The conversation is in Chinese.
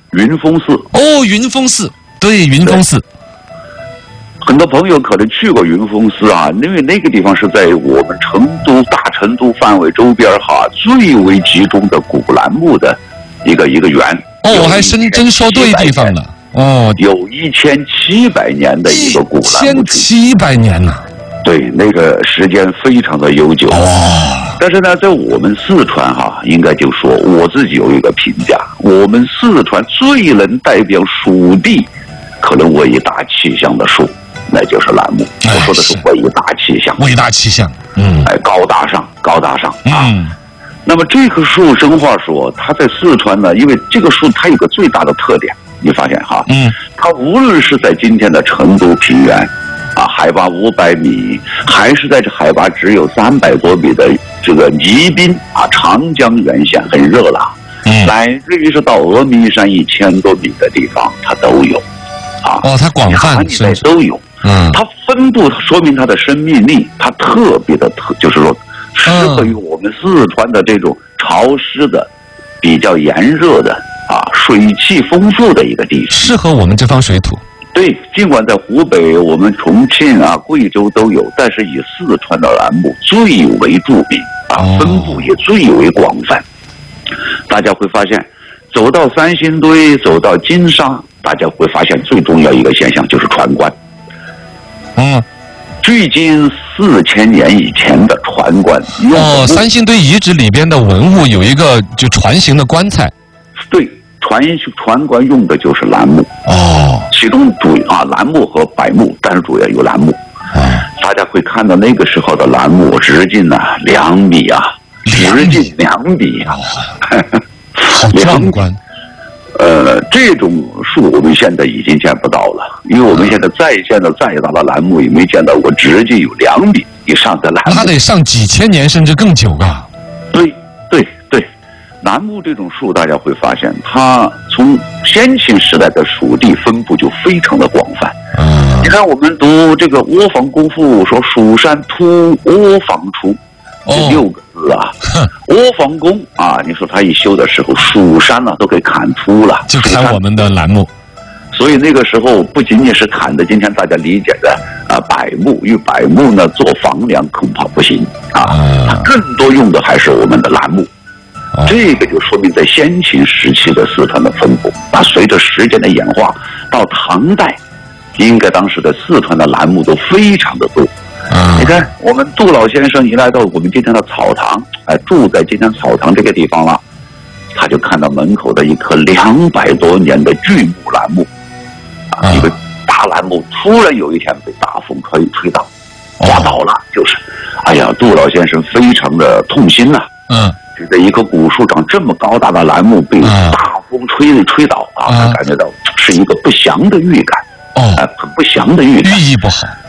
云峰寺。 哦，云峰寺，对，云峰寺。 很多朋友可能去过云峰寺啊，因为那个地方是在我们大成都范围周边最为集中的古栏目的一个园。 哦，我还真说对地方了。哦， 有1700年的一个古栏目 ，1700年呐。 对，那个时间非常的悠久。但是呢，在我们四川应该就说我自己有一个评价，我们四川最能代表蜀地，可能伟大气象的树，那就是栏目。我说的是伟大气象， 伟大气象， 高大上啊。那么这棵树，真话说，它在四川呢，因为这个树它有个最大的特点，你发现它无论是在今天的成都平原海拔500米，还是在这海拔只有300多米的这个宜宾长江源县很热了，乃至于是到峨眉山1000多米的地方，它都有它广泛甚至都有。它分布说明它的生命力，它特别的就是说适合于我们四川的这种潮湿的、比较炎热的水汽丰富的一个地区， 适合我们这方水土。 对，尽管在湖北、我们重庆贵州都有，但是以四川的栏目最为著名分布也最为广泛。大家会发现，走到三星堆，走到金沙，大家会发现最重要一个现象就是船棺。距今4000年以前的船棺。 三星堆遗址里边的文物有一个就船形的棺材。 对，船棺用的就是栏目。其中栏目和柏木，但是主要有栏目。大家会看到那个时候的栏目直径2米直径2米好壮观。 这种树我们现在已经见不到了，因为我们现在再大的栏目也没见到过直径有2米以上的栏目。 它得上几千年甚至更久对，楠木这种树，大家会发现它从先秦时代的蜀地分布就非常的广泛。你看我们读这个《阿房宫赋》说蜀山突阿房出，这6个字阿房宫你说他一修的时候，蜀山都给砍秃了， 就砍我们的栏目。 所以那个时候不仅仅是砍的今天大家理解的柏木，因为柏木呢做房梁恐怕不行它更多用的还是我们的栏目。这个就说明在先秦时期的四川的分布，随着时间的演化，到唐代，应该当时的四川的栏目都非常的多。你看，我们杜老先生一来到我们今天的草堂，住在今天草堂这个地方了，他就看到门口的一棵200多年的巨木栏目，一个大栏目突然有一天被大风吹倒，刮倒了，杜老先生非常的痛心觉得一棵古树长这么高大的栏目被大风吹倒他感觉到是一个不祥的预感。很不祥的预感， 寓意不好。